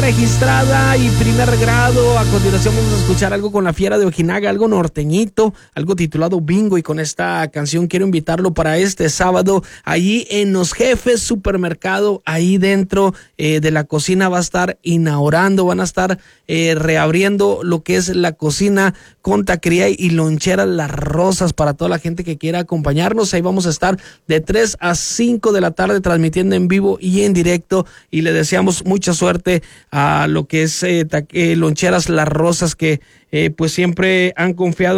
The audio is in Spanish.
registrada y primer grado. A continuación vamos a escuchar algo con la Fiera de Ojinaga, algo norteñito, algo titulado Bingo, y con esta canción quiero invitarlo para este sábado, allí en Los Jefes Supermercado, ahí dentro de la cocina va a estar inaugurando, van a estar reabriendo lo que es la cocina con taquería y loncheras Las Rosas para toda la gente que quiera acompañarnos. Ahí vamos a estar de 3 a 5 de la tarde transmitiendo en vivo y en directo, y le deseamos mucha suerte a lo que es loncheras Las Rosas, que pues siempre han confiado